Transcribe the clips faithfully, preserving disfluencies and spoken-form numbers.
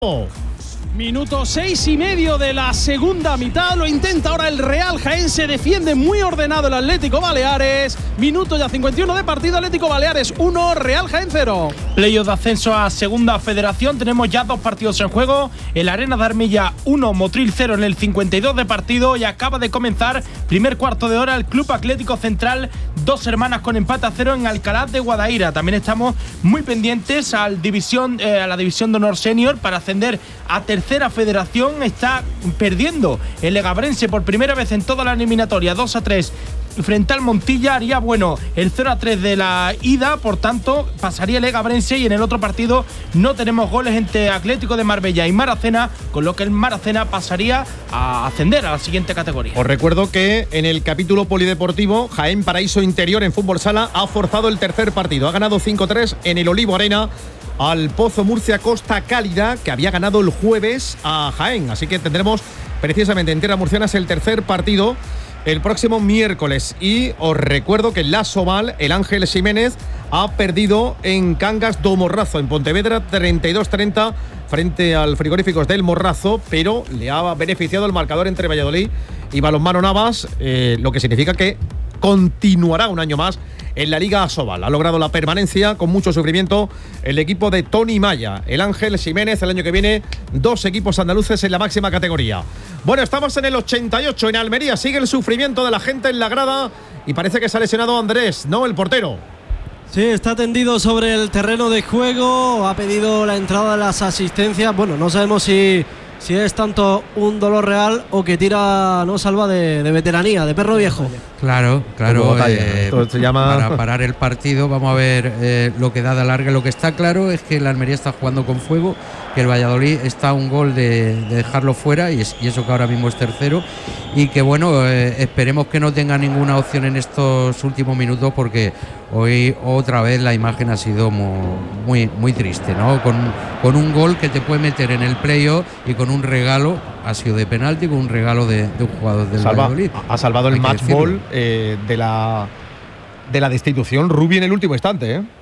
Minuto seis y medio de la segunda mitad. Lo intenta ahora el Real Jaén. Se defiende muy ordenado el Atlético Baleares. Minuto ya cincuenta y uno de partido. Atlético Baleares uno, Real Jaén cero. Playoff de ascenso a Segunda Federación. Tenemos ya dos partidos en juego. El Arena de Armilla uno, Motril cero en el cincuenta y dos de partido. Y acaba de comenzar primer cuarto de hora el Club Atlético Central. Dos Hermanas con empate a cero en Alcalá de Guadaira. También estamos muy pendientes al división, eh, a la División de Honor Senior para ascender a Tercera Federación. Está perdiendo el Legabrense por primera vez en toda la eliminatoria, dos a tres frente al Montilla. Haría bueno el cero a tres de la ida, por tanto pasaría el Legabrense, y en el otro partido no tenemos goles entre Atlético de Marbella y Maracena, con lo que el Maracena pasaría a ascender a la siguiente categoría. Os recuerdo que en el capítulo polideportivo, Jaén Paraíso Interior en fútbol sala ha forzado el tercer partido, ha ganado cinco a tres en el Olivo Arena al Pozo Murcia Costa Cálida, que había ganado el jueves a Jaén. Así que tendremos precisamente en tierras murcianas el tercer partido el próximo miércoles. Y os recuerdo que en la Soval, el Ángel Ximénez ha perdido en Cangas do Morrazo, en Pontevedra, treinta y dos treinta frente al Frigoríficos del Morrazo, pero le ha beneficiado el marcador entre Valladolid y Balonmano Navas, eh, lo que significa que continuará un año más en la Liga Asobal. Ha logrado la permanencia con mucho sufrimiento el equipo de Tony Maya. El Ángel Ximénez, el año que viene, dos equipos andaluces en la máxima categoría. Bueno, estamos en el ochenta y ocho en Almería. Sigue el sufrimiento de la gente en la grada y parece que se ha lesionado Andrés, ¿no? El portero. Sí, está tendido sobre el terreno de juego. Ha pedido la entrada de las asistencias. Bueno, no sabemos si... si es tanto un dolor real o que tira, no salva de, de veteranía, de perro viejo. Claro, claro. Eh, Esto se llama... Para parar el partido, vamos a ver eh, lo que da de alargue. Lo que está claro es que el Almería está jugando con fuego, que el Valladolid está a un gol de, de dejarlo fuera, y, es, y eso que ahora mismo es tercero. Y que bueno, eh, esperemos que no tenga ninguna opción en estos últimos minutos, porque hoy otra vez la imagen ha sido muy, muy, muy triste, ¿no? Con, con un gol que te puede meter en el playoff y con un regalo, ha sido de penalti, con un regalo de, de un jugador del Salva, Valladolid. Ha salvado el match ball eh, de la de la destitución Rubi en el último instante, ¿eh?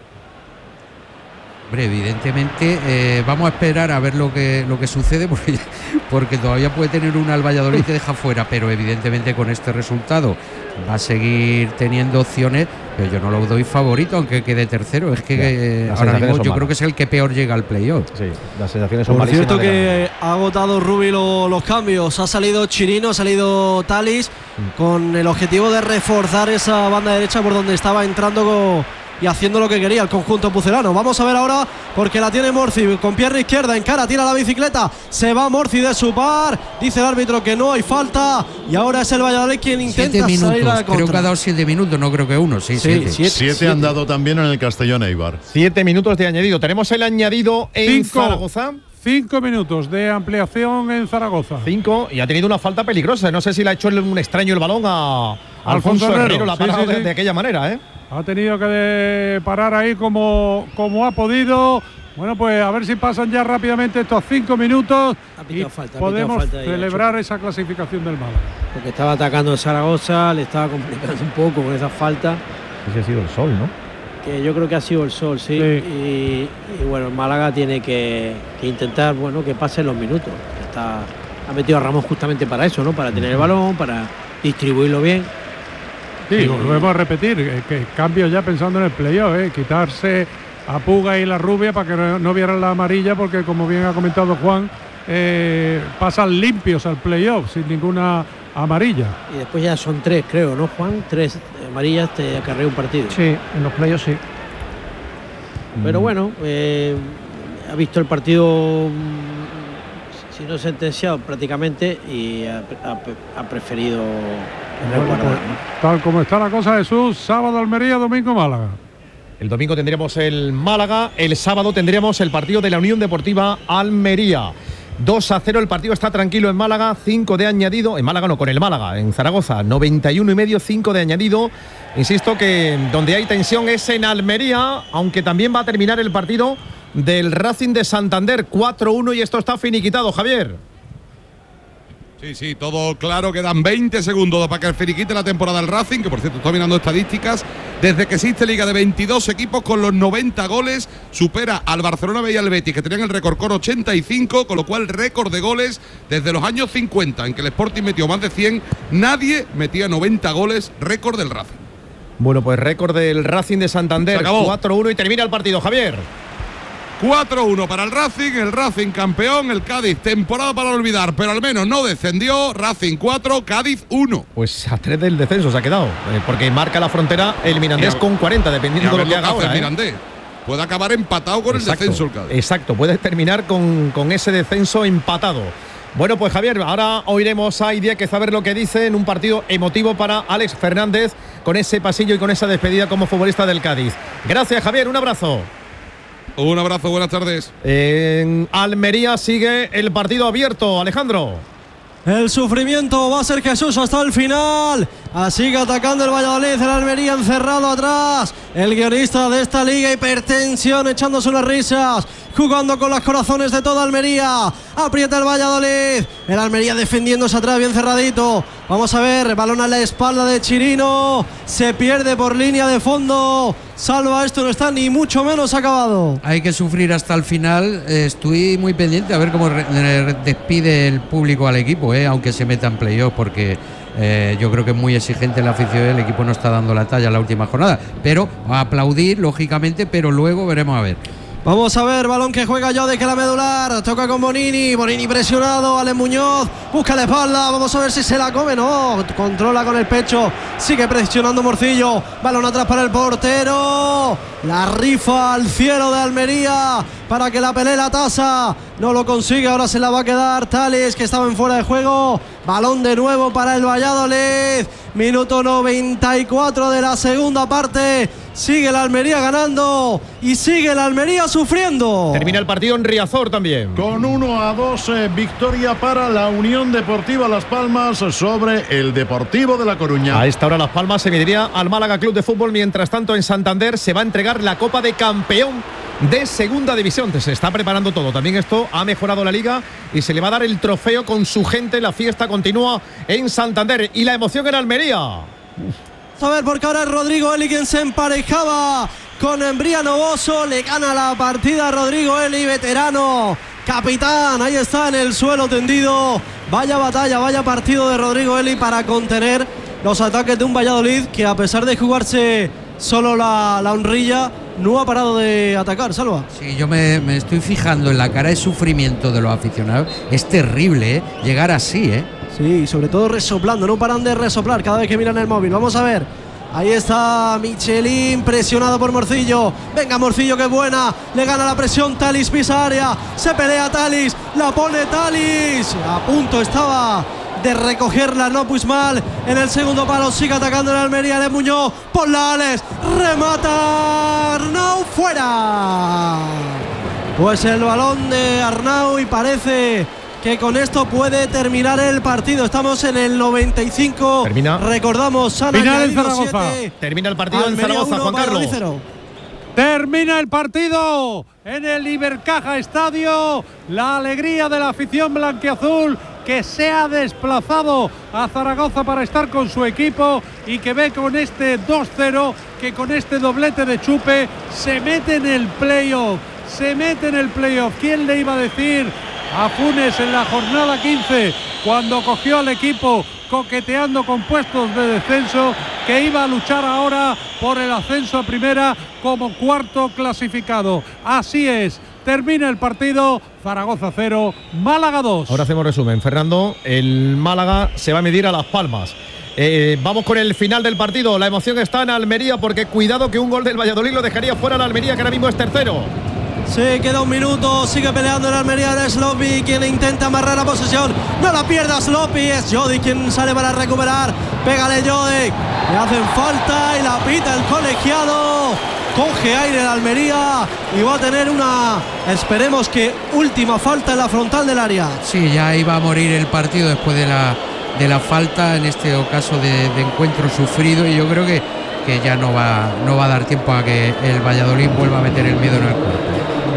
Hombre, evidentemente eh, vamos a esperar a ver lo que lo que sucede, porque, porque todavía puede tener una al Valladolid y te deja fuera, pero evidentemente con este resultado va a seguir teniendo opciones, pero yo no lo doy favorito, aunque quede tercero. Es que eh, ahora mismo yo malas. creo que es el que peor llega al playoff. Sí, las sensaciones son Por malísimas. cierto que ha agotado Rubi lo, los cambios. Ha salido Chirino, ha salido Talis, mm. con el objetivo de reforzar esa banda derecha por donde estaba entrando con, y haciendo lo que quería el conjunto pucelano. Vamos a ver ahora, porque la tiene Morci con pierna izquierda, en cara, tira la bicicleta, se va Morci de su par, dice el árbitro que no hay falta, y ahora es el Valladolid quien intenta minutos, salir a la contra. Creo que ha dado siete minutos, no creo que uno, sí, sí siete. Siete, siete, siete han dado también en el Castellón Eibar. Siete minutos de añadido. Tenemos el añadido en Cinco. Zaragoza. Cinco minutos de ampliación en Zaragoza. Cinco, y ha tenido una falta peligrosa. No sé si le ha hecho un extraño el balón a Alfonso, Alfonso Herrero, Herrero. la ha Sí, parado sí, de, sí. de aquella manera, ¿eh? Ha tenido que parar ahí como, como ha podido. Bueno, pues a ver si pasan ya rápidamente estos cinco minutos y falta, podemos falta celebrar esa clasificación del Málaga. Porque estaba atacando el Zaragoza, le estaba complicando un poco con esa falta. Ese ha sido el sol, ¿no? Que yo creo que ha sido el sol, sí. sí. Y, y bueno, el Málaga tiene que, que intentar, bueno, que pasen los minutos. Está, ha metido a Ramos justamente para eso, ¿no? Para tener el balón, para distribuirlo bien. Sí, y, volvemos a repetir, que, que cambio ya pensando en el playoff, ¿eh? Quitarse a Puga y la Rubia para que no, no vieran la amarilla, porque como bien ha comentado Juan, eh, pasan limpios al playoff sin ninguna amarilla. Y después ya son tres, creo, ¿no, Juan? Tres amarillas te acarrea un partido. Sí, en los playoffs sí. Pero bueno, eh, ha visto el partido, si no sentenciado prácticamente, y ha, ha, ha preferido bueno, pues, tal como está la cosa, Jesús, sábado Almería, domingo Málaga. El domingo tendremos el Málaga, el sábado tendremos el partido de la Unión Deportiva Almería. dos a cero, el partido está tranquilo en Málaga, cinco de añadido, en Málaga no, con el Málaga, en Zaragoza, noventa y uno y medio, cinco de añadido. Insisto que donde hay tensión es en Almería, aunque también va a terminar el partido del Racing de Santander, cuatro uno, y esto está finiquitado, Javier. Sí, sí, todo claro. Quedan veinte segundos para que el finiquite la temporada del Racing, que por cierto estoy mirando estadísticas. Desde que existe Liga de veintidós equipos con los noventa goles, supera al Barcelona B y al Betis, que tenían el récord con ochenta y cinco, con lo cual récord de goles desde los años cincuenta, en que el Sporting metió más de cien. Nadie metía noventa goles, récord del Racing. Bueno, pues récord del Racing de Santander. cuatro uno y termina el partido, Javier. cuatro uno para el Racing, el Racing campeón, el Cádiz temporada para olvidar, pero al menos no descendió. Racing cuatro, Cádiz uno. Pues a tres del descenso se ha quedado, eh, porque marca la frontera el Mirandés con cuarenta, dependiendo de lo que haga ahora. El ¿eh? Mirandés puede acabar empatado con exacto, el descenso el Cádiz. Exacto, puede terminar con, con ese descenso empatado. Bueno, pues Javier, ahora oiremos a Idiáquez a ver lo que dice en un partido emotivo para Alex Fernández, con ese pasillo y con esa despedida como futbolista del Cádiz. Gracias, Javier, un abrazo. Un abrazo, buenas tardes. En Almería sigue el partido abierto, Alejandro. El sufrimiento va a ser Jesús hasta el final. Así que atacando el Valladolid, el Almería encerrado atrás. El guionista de esta liga, hipertensión, echándose unas risas, jugando con los corazones de toda Almería. Aprieta el Valladolid. El Almería defendiéndose atrás, bien cerradito. Vamos a ver, balón a la espalda de Chirino. Se pierde por línea de fondo. Salva, esto no está ni mucho menos acabado. Hay que sufrir hasta el final. Eh, estoy muy pendiente a ver cómo re- re- despide el público al equipo, eh, aunque se meta en playoff, porque eh, yo creo que es muy exigente la afición. El equipo no está dando la talla en la última jornada. Pero a aplaudir, lógicamente, pero luego veremos a ver. Vamos a ver, balón que juega ya de que la medular, toca con Bonini, Bonini presionado, Ale Muñoz, busca la espalda, vamos a ver si se la come, no, controla con el pecho, sigue presionando Morcillo, balón atrás para el portero, la rifa al cielo de Almería para que la pelee la tasa, no lo consigue, ahora se la va a quedar Tales, que estaba en fuera de juego, balón de nuevo para el Valladolid, minuto noventa y cuatro de la segunda parte. Sigue la Almería ganando y sigue la Almería sufriendo. Termina el partido en Riazor también. Con uno a dos, eh, victoria para la Unión Deportiva Las Palmas sobre el Deportivo de La Coruña. A esta hora Las Palmas se mediría al Málaga Club de Fútbol. Mientras tanto, en Santander se va a entregar la Copa de Campeón de Segunda División. Se está preparando todo. También esto ha mejorado la liga y se le va a dar el trofeo con su gente. La fiesta continúa en Santander y la emoción en Almería. A ver, porque ahora es Rodrigo Eli quien se emparejaba con Embriano Boso. Le gana la partida Rodrigo Eli, veterano, capitán. Ahí está en el suelo tendido. Vaya batalla, vaya partido de Rodrigo Eli para contener los ataques de un Valladolid que, a pesar de jugarse solo la, la honrilla, no ha parado de atacar. Salva. Sí, yo me, me estoy fijando en la cara de sufrimiento de los aficionados. Es terrible, ¿eh? Llegar así, ¿eh? Sí, sobre todo resoplando, no paran de resoplar cada vez que miran el móvil. Vamos a ver. Ahí está Michelin, presionado por Morcillo. Venga, Morcillo, que buena. Le gana la presión, Talis pisa área. Se pelea Talis, la pone Talis. A punto estaba de recogerla, no Puigmal. En el segundo palo sigue atacando el Almería de Muñoz. Ponla Alex, remata Arnau, fuera. Pues el balón de Arnau y parece que con esto puede terminar el partido. Estamos en el noventa y cinco. Termina. Recordamos, Final en Zaragoza. siete. Termina el partido Almería en Zaragoza, uno, Juan Carlos. cero. Termina el partido en el Ibercaja Estadio. La alegría de la afición blanquiazul, que se ha desplazado a Zaragoza para estar con su equipo y que ve con este dos cero, que con este doblete de Chupe se mete en el playoff. Se mete en el playoff. ¿Quién le iba a decir a Funes en la jornada quince, cuando cogió al equipo coqueteando con puestos de descenso, que iba a luchar ahora por el ascenso a primera como cuarto clasificado? Así es, termina el partido, Zaragoza cero, Málaga dos. Ahora hacemos resumen. Fernando, el Málaga se va a medir a Las Palmas. Eh, vamos con el final del partido. La emoción está en Almería, porque cuidado que un gol del Valladolid lo dejaría fuera a la Almería, que ahora mismo es tercero. Se queda un minuto, sigue peleando el Almería de Sloppy, quien intenta amarrar la posesión. No la pierda Sloppy, es Jody quien sale para recuperar. Pégale Jody, le hacen falta y la pita el colegiado. Coge aire el Almería y va a tener una, esperemos que última falta en la frontal del área. Sí, ya iba a morir el partido después de la, de la falta, en este caso de, de encuentro sufrido, y yo creo que, que ya no va, no va a dar tiempo a que el Valladolid vuelva a meter el miedo en el cuerpo.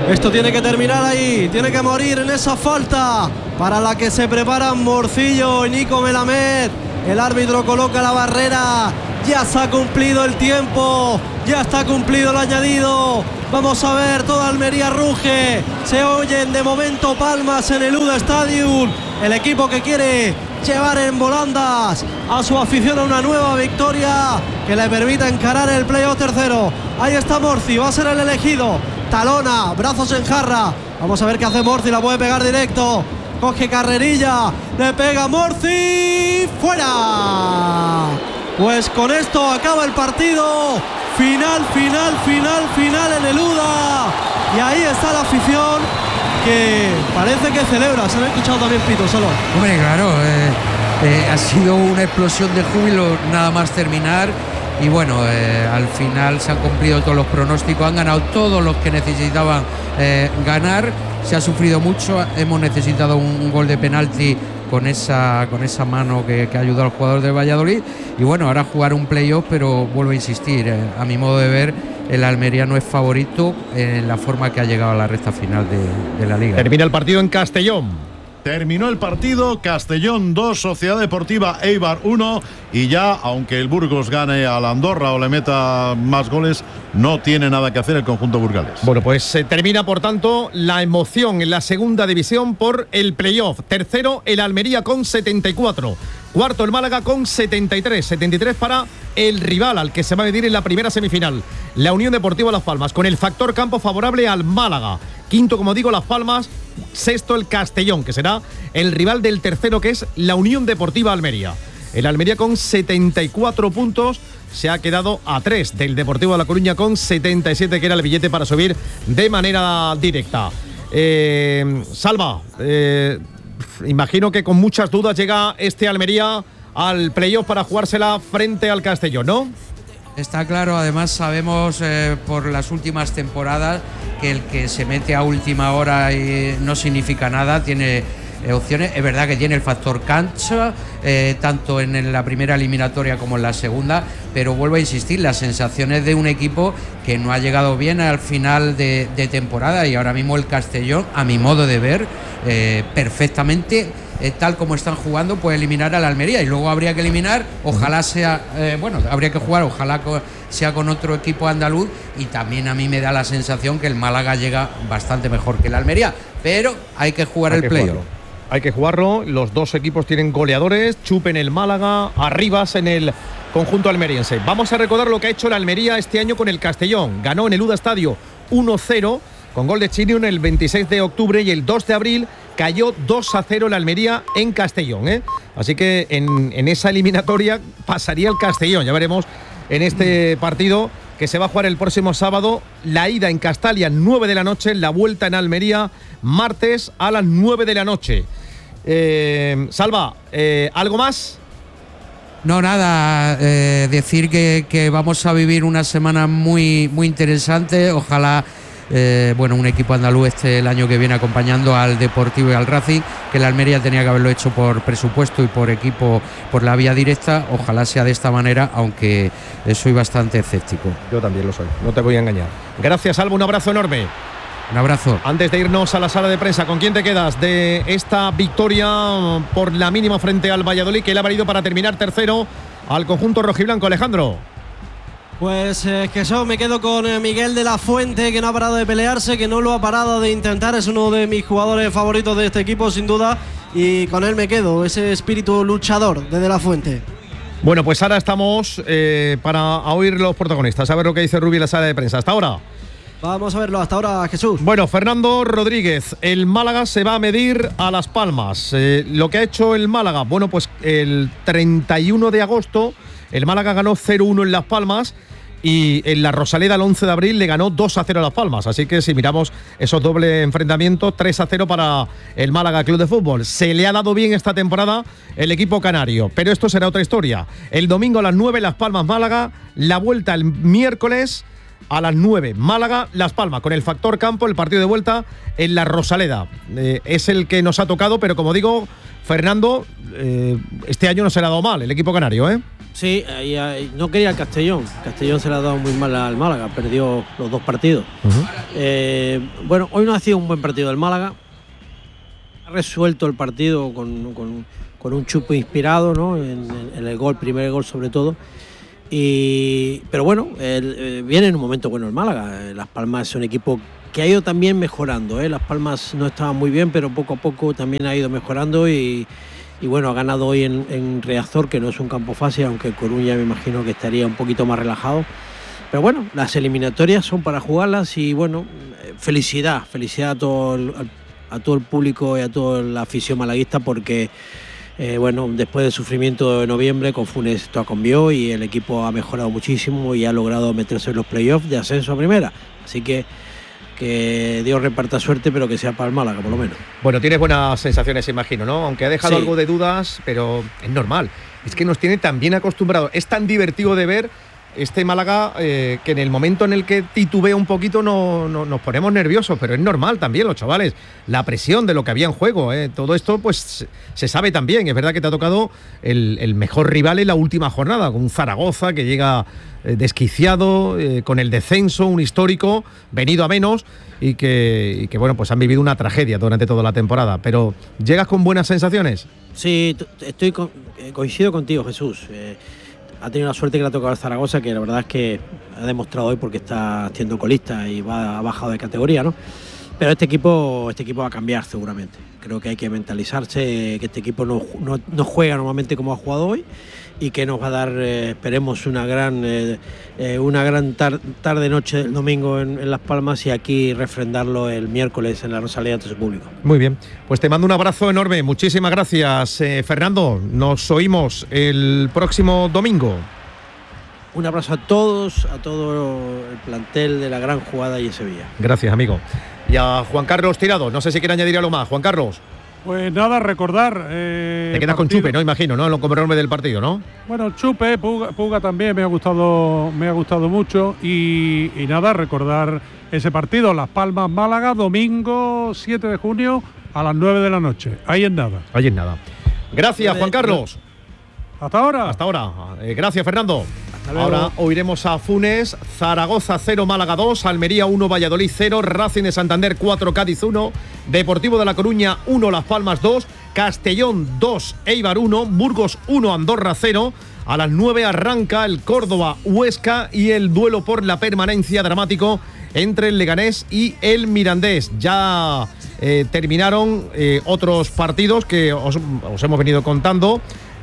Esto tiene que terminar ahí, tiene que morir en esa falta para la que se preparan Morcillo y Nico Melamed. El árbitro coloca la barrera, ya se ha cumplido el tiempo, ya está cumplido el añadido. Vamos a ver, toda Almería ruge, se oyen de momento palmas en el U D A Stadium. El equipo que quiere llevar en volandas a su afición a una nueva victoria que le permita encarar el playoff tercero. Ahí está Morci, va a ser el elegido. Talona, brazos en jarra. Vamos a ver qué hace Morci, la puede pegar directo. Coge carrerilla, le pega Morci, fuera. Pues con esto acaba el partido. Final, final, final, final en el U D A. Y ahí está la afición que parece que celebra. Se han escuchado también pitos solo. Hombre, claro, eh, eh, ha sido una explosión de júbilo nada más terminar. Y bueno, eh, al final se han cumplido todos los pronósticos, han ganado todos los que necesitaban eh, ganar. Se ha sufrido mucho, hemos necesitado un, un gol de penalti con esa, con esa mano que, que ha ayudado al jugador de Valladolid. Y bueno, ahora jugar un playoff, pero vuelvo a insistir, eh, a mi modo de ver, el Almería no es favorito en la forma que ha llegado a la recta final de, de la Liga. Termina el partido en Castellón. Terminó el partido, Castellón dos, Sociedad Deportiva Eibar uno, y ya, aunque el Burgos gane a la Andorra o le meta más goles, no tiene nada que hacer el conjunto burgalés. Bueno, pues se termina, por tanto, la emoción en la segunda división por el playoff. Tercero, el Almería con setenta y cuatro. Cuarto, el Málaga con setenta y tres. setenta y tres para el rival al que se va a medir en la primera semifinal, la Unión Deportiva Las Palmas, con el factor campo favorable al Málaga. Quinto, como digo, Las Palmas. Sexto, el Castellón, que será el rival del tercero, que es la Unión Deportiva Almería. El Almería con setenta y cuatro puntos se ha quedado a tres del Deportivo de La Coruña con setenta y siete, que era el billete para subir de manera directa. Eh, Salva, eh, imagino que con muchas dudas llega este Almería al playoff para jugársela frente al Castellón, ¿no? Está claro, además sabemos eh, por las últimas temporadas que el que se mete a última hora y no significa nada, tiene eh, opciones. Es verdad que tiene el factor cancha, eh, tanto en la primera eliminatoria como en la segunda, pero vuelvo a insistir, las sensaciones de un equipo que no ha llegado bien al final de, de temporada, y ahora mismo el Castellón, a mi modo de ver, eh, perfectamente, Eh, tal como están jugando, puede eliminar a la Almería, y luego habría que eliminar, ojalá sea, eh, bueno, habría que jugar, ojalá co- sea con otro equipo andaluz, y también a mí me da la sensación que el Málaga llega bastante mejor que la Almería, pero hay que jugar hay el playoff. Hay que jugarlo, los dos equipos tienen goleadores, Chup en el Málaga, Arribas en el conjunto almeriense. Vamos a recordar lo que ha hecho la Almería este año con el Castellón. Ganó en el U D A Estadio uno cero, con gol de Chirion el veintiséis de octubre, y el dos de abril cayó dos a cero la Almería en Castellón, ¿eh? Así que en, en esa eliminatoria pasaría el Castellón. Ya veremos en este partido que se va a jugar el próximo sábado, la ida en Castalia nueve de la noche, la vuelta en Almería martes a las nueve de la noche. Eh, Salva, eh, ¿algo más? No, nada, eh, decir que, que vamos a vivir una semana muy, muy interesante. Ojalá Eh, bueno, un equipo andaluz esté el año que viene acompañando al Deportivo y al Racing, que la Almería tenía que haberlo hecho por presupuesto y por equipo, por la vía directa. Ojalá sea de esta manera, aunque eh, soy bastante escéptico. Yo también lo soy, no te voy a engañar. Gracias, Alba, un abrazo enorme. Un abrazo. Antes de irnos a la sala de prensa, ¿con quién te quedas de esta victoria por la mínima frente al Valladolid, que le ha valido para terminar tercero al conjunto rojiblanco, Alejandro? Pues eh, que yo me quedo con eh, Miguel de la Fuente, que no ha parado de pelearse, que no lo ha parado de intentar, es uno de mis jugadores favoritos de este equipo sin duda, y con él me quedo, ese espíritu luchador de De la Fuente. Bueno, pues ahora estamos eh, para oír los protagonistas, a ver lo que dice Rubi en la sala de prensa. Hasta ahora. Vamos a verlo, hasta ahora, Jesús. Bueno, Fernando Rodríguez, el Málaga se va a medir a Las Palmas. Eh, lo que ha hecho el Málaga, bueno, pues el treinta y uno de agosto el Málaga ganó cero uno en Las Palmas, y en la Rosaleda el once de abril le ganó dos a cero a Las Palmas. Así que si miramos esos dobles enfrentamientos, tres a cero para el Málaga Club de Fútbol. Se le ha dado bien esta temporada el equipo canario, pero esto será otra historia. El domingo a las nueve, Las Palmas Málaga, la vuelta el miércoles a las nueve, Málaga, Las Palmas, con el factor campo, el partido de vuelta en la Rosaleda. Eh, es el que nos ha tocado, pero como digo, Fernando, eh, este año no se le ha dado mal el equipo canario, ¿eh? Sí, ahí, ahí, no quería el Castellón. Castellón se le ha dado muy mal al Málaga, perdió los dos partidos. Uh-huh. eh, bueno, hoy no ha sido un buen partido del Málaga. Ha resuelto el partido con, con, con un chupo inspirado, ¿no? En, en el gol, primer gol sobre todo. Y, pero bueno, el, eh, viene en un momento bueno el Málaga. Las Palmas es un equipo que ha ido también mejorando, ¿eh? Las Palmas no estaban muy bien, pero poco a poco también ha ido mejorando y, y bueno, ha ganado hoy en, en Riazor, que no es un campo fácil, aunque Coruña me imagino que estaría un poquito más relajado. Pero bueno, las eliminatorias son para jugarlas y bueno, felicidad, felicidad a todo el, a todo el público y a toda la afición malaguista porque Eh, bueno, después del sufrimiento de noviembre con Funes esto cambió y el equipo ha mejorado muchísimo y ha logrado meterse en los playoffs de ascenso a primera. Así que que Dios reparta suerte, pero que sea para el Málaga por lo menos. Bueno, tienes buenas sensaciones, imagino, ¿no? Aunque ha dejado sí. algo de dudas, pero es normal. Es que nos tiene tan bien acostumbrados. Es tan divertido de ver este Málaga eh, que en el momento en el que titubea un poquito no, no, nos ponemos nerviosos, pero es normal también, los chavales, la presión de lo que había en juego, eh, todo esto pues se sabe también. Es verdad que te ha tocado el, el mejor rival en la última jornada, con un Zaragoza que llega eh, desquiciado, eh, con el descenso, un histórico, venido a menos y que, y que bueno, pues han vivido una tragedia durante toda la temporada, pero ¿llegas con buenas sensaciones? Sí, estoy con, eh, coincido contigo, Jesús. Eh, Ha tenido la suerte que le ha tocado al Zaragoza, que la verdad es que ha demostrado hoy porque está siendo colista y va, ha bajado de categoría, ¿no? Pero este equipo, este equipo va a cambiar seguramente. Creo que hay que mentalizarse que este equipo no, no, no juega normalmente como ha jugado hoy y que nos va a dar, eh, esperemos, una gran, eh, eh, una gran tar, tarde-noche del domingo en, en Las Palmas y aquí refrendarlo el miércoles en la Rosaleda ante su público. Muy bien, pues te mando un abrazo enorme. Muchísimas gracias, eh, Fernando. Nos oímos el próximo domingo. Un abrazo a todos, a todo el plantel de la gran jugada y en Sevilla. Gracias, amigo. Y a Juan Carlos Tirado, no sé si quiere añadir algo más. Juan Carlos. Pues nada, recordar. Eh, Te quedas partido. Con Chupe, ¿no? Imagino, ¿no? Como enorme del partido, ¿no? Bueno, Chupe, Puga, Puga también me ha gustado, me ha gustado mucho. Y, y nada, recordar ese partido, Las Palmas Málaga, domingo siete de junio a las nueve de la noche. Ahí en nada. Ahí en nada. Gracias, Juan Carlos. Hasta ahora. Hasta ahora. Eh, gracias, Fernando. Ahora oiremos a Funes. Zaragoza cero, Málaga dos, Almería uno, Valladolid cero, Racing de Santander cuatro, Cádiz uno, Deportivo de La Coruña uno, Las Palmas dos, Castellón dos, Eibar uno, Burgos uno, Andorra cero. A las nueve arranca el Córdoba Huesca y el duelo por la permanencia dramático entre el Leganés y el Mirandés. Ya eh, terminaron eh, otros partidos que os, os hemos venido contando.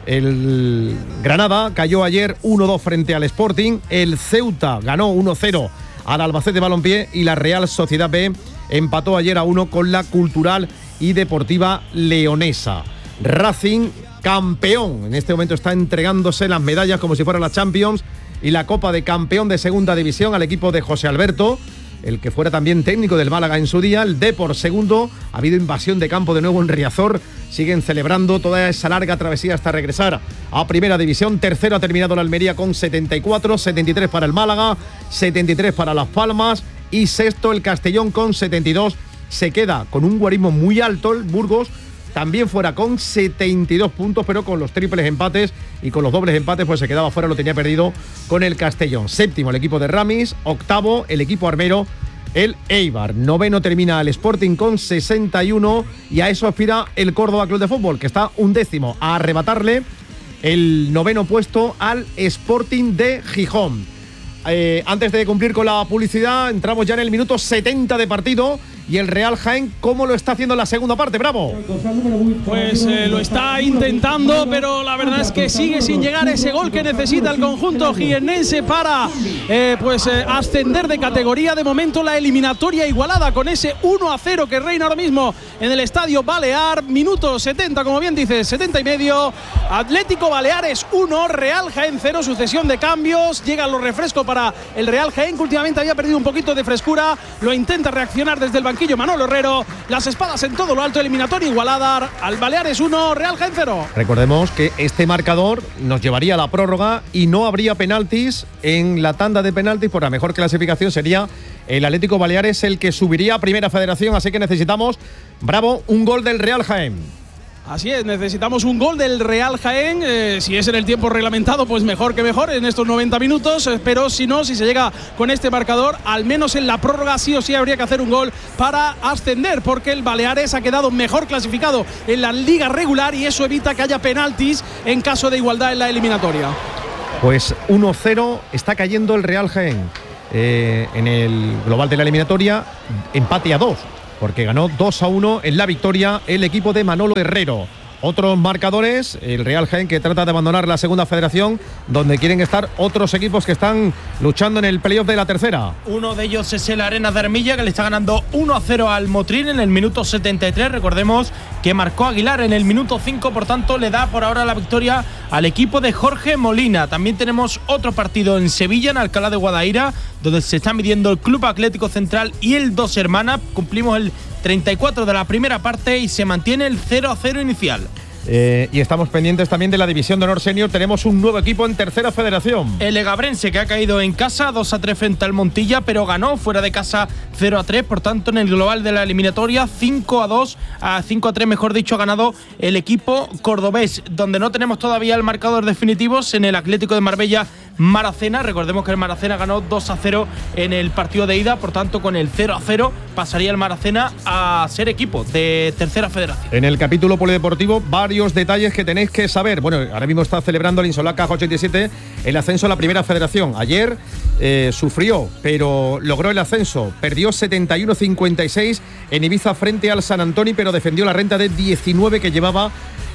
El Granada cayó ayer uno dos frente al Sporting, el Ceuta ganó uno cero al Albacete Balompié y la Real Sociedad B empató ayer a uno con la Cultural y Deportiva Leonesa. Racing, campeón, en este momento está entregándose las medallas como si fuera la Champions y la Copa de Campeón de Segunda División al equipo de José Alberto, el que fuera también técnico del Málaga en su día. El Depor segundo, ha habido invasión de campo de nuevo en Riazor, siguen celebrando toda esa larga travesía hasta regresar a Primera División. Tercero ha terminado la Almería con setenta y cuatro, setenta y tres para el Málaga, setenta y tres para Las Palmas y sexto el Castellón con setenta y dos. Se queda con un guarismo muy alto el Burgos, también fuera con setenta y dos puntos, pero con los triples empates y con los dobles empates pues se quedaba fuera, lo tenía perdido con el Castellón. Séptimo el equipo de Ramis, octavo el equipo armero, el Eibar. Noveno termina el Sporting con sesenta y uno y a eso aspira el Córdoba Club de Fútbol, que está undécimo, a arrebatarle el noveno puesto al Sporting de Gijón. Eh, antes de cumplir con la publicidad, entramos ya en el minuto setenta de partido. Y el Real Jaén, ¿cómo lo está haciendo en la segunda parte? ¡Bravo! Pues eh, lo está intentando, pero la verdad es que sigue sin llegar ese gol que necesita el conjunto jiennense para eh, pues eh, ascender de categoría. De momento la eliminatoria igualada con ese uno a cero que reina ahora mismo en el Estadio Balear. Minuto setenta, como bien dices, setenta y medio. Atlético Baleares uno, Real Jaén cero, sucesión de cambios. Llegan los refrescos para el Real Jaén, que últimamente había perdido un poquito de frescura. Lo intenta reaccionar desde el banquillo banquillo Manolo Herrero. Las espadas en todo lo alto, eliminatoria igualada. Al Baleares uno, Real Jaén cero. Recordemos que este marcador nos llevaría a la prórroga y no habría penaltis en la tanda de penaltis. Por la mejor clasificación sería el Atlético Baleares el que subiría a Primera Federación. Así que necesitamos, Bravo, un gol del Real Jaén. Así es, necesitamos un gol del Real Jaén. Eh, si es en el tiempo reglamentado, pues mejor que mejor en estos noventa minutos. Eh, pero si no, si se llega con este marcador, al menos en la prórroga sí o sí habría que hacer un gol para ascender, porque el Baleares ha quedado mejor clasificado en la liga regular y eso evita que haya penaltis en caso de igualdad en la eliminatoria. Pues uno cero está cayendo el Real Jaén. Eh, en el global de la eliminatoria, empate a dos. Porque ganó dos a uno en la victoria el equipo de Manolo Herrero. Otros marcadores, el Real Jaén que trata de abandonar la segunda federación, donde quieren estar otros equipos que están luchando en el playoff de la tercera. Uno de ellos es el Arenas de Armilla, que le está ganando uno a cero al Motril en el minuto setenta y tres. Recordemos que marcó Aguilar en el minuto cinco, por tanto le da por ahora la victoria al equipo de Jorge Molina. También tenemos otro partido en Sevilla, en Alcalá de Guadaira, donde se está midiendo el Club Atlético Central y el Dos Hermanas. Cumplimos el treinta y cuatro de la primera parte y se mantiene el cero a cero inicial. Eh, y estamos pendientes también de la División de Honor Senior. Tenemos un nuevo equipo en tercera federación. El Egabrense, que ha caído en casa dos a tres frente al Montilla, pero ganó fuera de casa cero a tres. Por tanto, en el global de la eliminatoria, cinco a dos, a cinco a tres, mejor dicho, ha ganado el equipo cordobés. Donde no tenemos todavía el marcador definitivo en el Atlético de Marbella Maracena. Recordemos que el Maracena ganó dos a cero en el partido de ida, por tanto con el cero a cero pasaría el Maracena a ser equipo de tercera federación. En el capítulo polideportivo, varios detalles que tenéis que saber. Bueno, ahora mismo está celebrando el Insolac Caja ochenta y siete el ascenso a la primera federación. Ayer eh, sufrió, pero logró el ascenso. Perdió setenta y uno a cincuenta y seis en Ibiza frente al San Antonio, pero defendió la renta de diecinueve que llevaba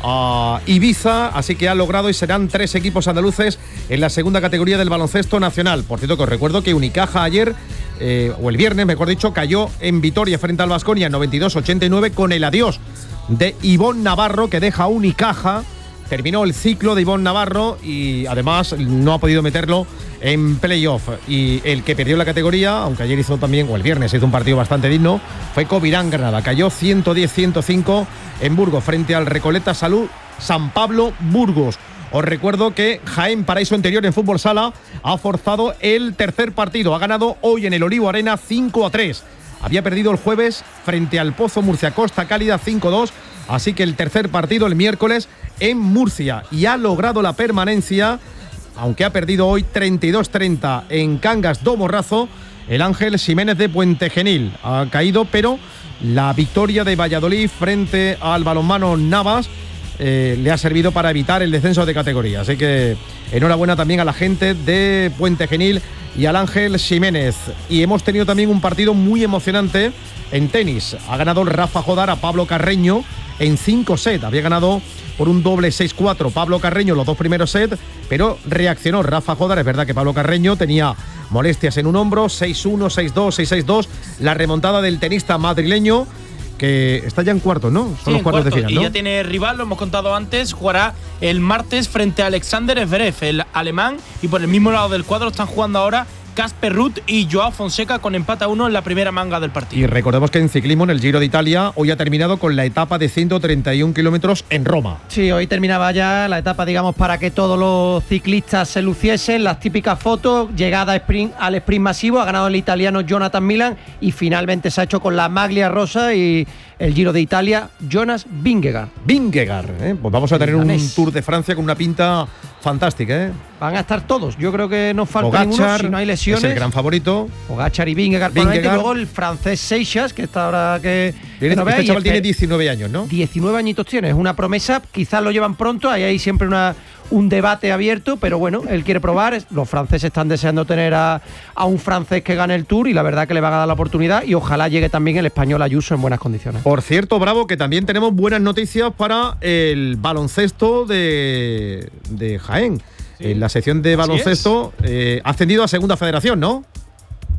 a Ibiza, así que ha logrado y serán tres equipos andaluces en la segunda categoría del baloncesto nacional. Por cierto, que os recuerdo que Unicaja ayer, eh, o el viernes, mejor dicho, cayó en Vitoria frente al Baskonia noventa y dos a ochenta y nueve con el adiós de Ivón Navarro, que deja Unicaja. Terminó el ciclo de Ivón Navarro y además no ha podido meterlo en playoff. Y el que perdió la categoría, aunque ayer hizo también, o el viernes hizo un partido bastante digno, fue Covirán Granada. Cayó ciento diez a ciento cinco en Burgos frente al Recoleta Salud San Pablo Burgos. Os recuerdo que Jaén Paraíso Interior en Fútbol Sala ha forzado el tercer partido. Ha ganado hoy en el Olivo Arena cinco a tres. Había perdido el jueves frente al Pozo Murcia Costa Cálida cinco a dos. Así que el tercer partido el miércoles en Murcia y ha logrado la permanencia, aunque ha perdido hoy treinta y dos a treinta en Cangas do Morrazo. El Ángel Ximénez de Puente Genil ha caído, pero la victoria de Valladolid frente al balonmano Navas eh, le ha servido para evitar el descenso de categoría. Así que enhorabuena también a la gente de Puente Genil y al Ángel Ximénez. Y hemos tenido también un partido muy emocionante en tenis. Ha ganado Rafa Jodar a Pablo Carreño en cinco sets. Había ganado por un doble seis cuatro Pablo Carreño los dos primeros sets, pero reaccionó Rafa Jodar. Es verdad que Pablo Carreño tenía molestias en un hombro, seis uno, seis dos, seis seis dos. La remontada del tenista madrileño, que está ya en cuartos, ¿no? Son sí, los cuartos de final, y ¿no? ya tiene rival, lo hemos contado antes, jugará el martes frente a Alexander Zverev, el alemán, y por el mismo lado del cuadro están jugando ahora Casper Ruud y Joao Fonseca con empate a uno en la primera manga del partido. Y recordemos que en ciclismo, en el Giro de Italia, hoy ha terminado con la etapa de ciento treinta y un kilómetros en Roma. Sí, hoy terminaba ya la etapa, digamos, para que todos los ciclistas se luciesen, las típicas fotos, llegada sprint, al sprint masivo, ha ganado el italiano Jonathan Milan y finalmente se ha hecho con la maglia rosa y el Giro de Italia, Jonas Vingegaard. Vingegaard, ¿eh? Pues vamos a tener un Tour de Francia con una pinta fantástica, ¿eh? Van a estar todos, yo creo que no falta Pogacar, ninguno, si no hay lesiones. Es el gran favorito. Pogacar y Vingegaard, Vingegaard. y luego el francés Seixas, que está ahora que... Tiene, que no este chaval y tiene diecinueve años, ¿no? diecinueve añitos tiene, es una promesa, quizás lo llevan pronto, ahí hay siempre una, un debate abierto, pero bueno, él quiere probar, los franceses están deseando tener a, a un francés que gane el Tour y la verdad que le van a dar la oportunidad y ojalá llegue también el español Ayuso en buenas condiciones. Por cierto, Bravo, que también tenemos buenas noticias para el baloncesto de, de Jaén. Sí. En la sección de baloncesto eh, ha ascendido a segunda federación, ¿no?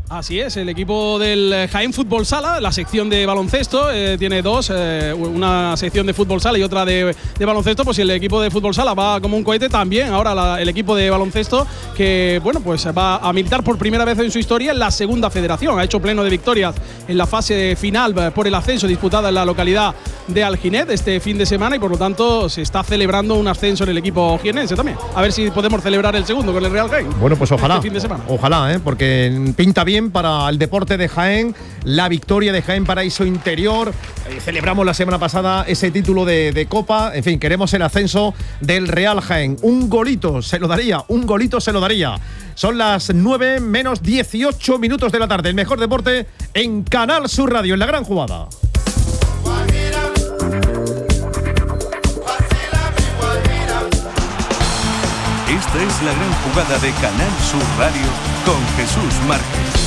Así es, el equipo del Jaén Fútbol Sala, la sección de baloncesto, eh, tiene dos, eh, una sección de fútbol sala y otra de, de baloncesto. Pues si el equipo de fútbol sala va como un cohete, también ahora la, el equipo de baloncesto, que bueno, pues va a militar por primera vez en su historia en la segunda federación. Ha hecho pleno de victorias en la fase final por el ascenso disputada en la localidad de Alginet este fin de semana, y por lo tanto se está celebrando un ascenso en el equipo jienense también. A ver si podemos celebrar el segundo con el Real Jaén. Bueno, pues ojalá. Este fin de semana. Ojalá, ¿eh? Porque pinta bien para el deporte de Jaén, la victoria de Jaén Paraíso Interior. Eh, celebramos la semana pasada ese título de, de Copa. En fin, queremos el ascenso del Real Jaén. Un golito se lo daría, un golito se lo daría. Son las nueve menos dieciocho minutos de la tarde. El mejor deporte en Canal Sur Radio, en la gran jugada. Esta es la gran jugada de Canal Sur Radio con Jesús Márquez.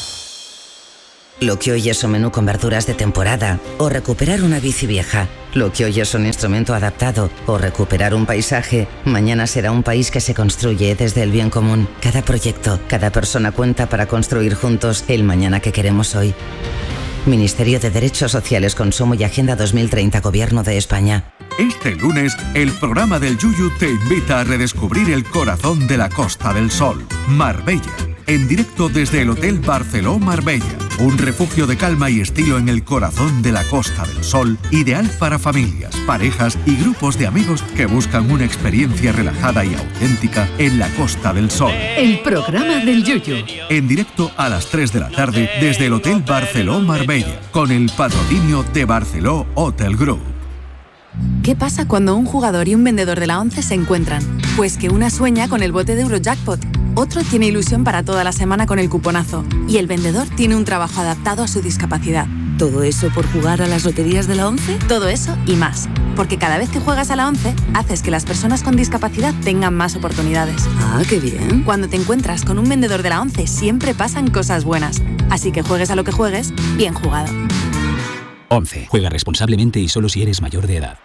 Lo que hoy es un menú con verduras de temporada o recuperar una bici vieja. Lo que hoy es un instrumento adaptado o recuperar un paisaje, mañana será un país que se construye desde el bien común. Cada proyecto, cada persona cuenta para construir juntos el mañana que queremos hoy. Ministerio de Derechos Sociales, Consumo y Agenda dos mil treinta, Gobierno de España. Este lunes, el programa del Yuyu te invita a redescubrir el corazón de la Costa del Sol, Marbella. En directo desde el Hotel Barceló Marbella, un refugio de calma y estilo en el corazón de la Costa del Sol, ideal para familias, parejas y grupos de amigos que buscan una experiencia relajada y auténtica en la Costa del Sol. El programa del Yuyu. En directo a las tres de la tarde desde el Hotel Barceló Marbella, con el patrocinio de Barceló Hotel Group. ¿Qué pasa cuando un jugador y un vendedor de la ONCE se encuentran? Pues que una sueña con el bote de Eurojackpot, otro tiene ilusión para toda la semana con el cuponazo y el vendedor tiene un trabajo adaptado a su discapacidad. ¿Todo eso por jugar a las loterías de la ONCE? Todo eso y más, porque cada vez que juegas a la ONCE haces que las personas con discapacidad tengan más oportunidades. Ah, qué bien. Cuando te encuentras con un vendedor de la ONCE siempre pasan cosas buenas, así que juegues a lo que juegues, bien jugado. ONCE. Juega responsablemente y solo si eres mayor de edad.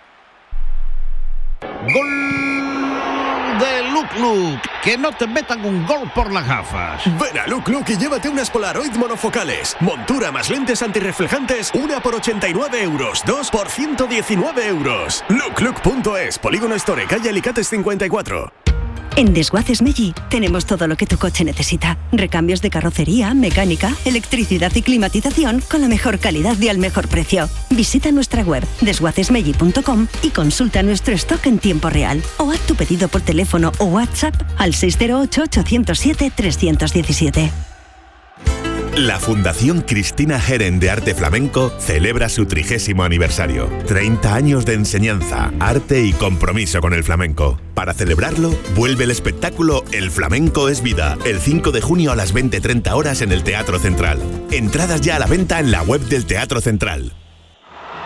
Gol de Luc Luc. Que no te metan un gol por las gafas. Ven a Luc Luc y llévate unas Polaroid monofocales. Montura más lentes antirreflejantes, una por ochenta y nueve euros, dos por ciento diecinueve euros. luc luc punto es, Polígono Store, calle Alicates cincuenta y cuatro. En Desguaces Meggi tenemos todo lo que tu coche necesita. Recambios de carrocería, mecánica, electricidad y climatización con la mejor calidad y al mejor precio. Visita nuestra web desguaces meggi punto com y consulta nuestro stock en tiempo real. O haz tu pedido por teléfono o WhatsApp al seis cero ocho, ocho cero siete, tres uno siete. La Fundación Cristina Geren de Arte Flamenco celebra su trigésimo aniversario. treinta años de enseñanza, arte y compromiso con el flamenco. Para celebrarlo, vuelve el espectáculo El Flamenco es Vida, el cinco de junio a las veinte treinta horas en el Teatro Central. Entradas ya a la venta en la web del Teatro Central.